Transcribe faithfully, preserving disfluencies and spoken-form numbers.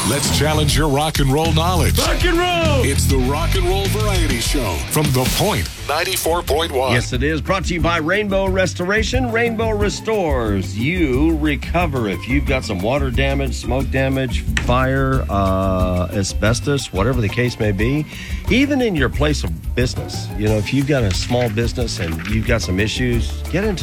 Let's challenge your rock and roll knowledge. Rock and roll! It's the Rock and Roll Variety Show from The Point ninety-four point one. Yes, it is. Brought to you by Rainbow Restoration. Rainbow restores. You recover. If you've got some water damage, smoke damage, fire, uh, asbestos, whatever the case may be, even in your place of business. You know, if you've got a small business and you've got some issues, get in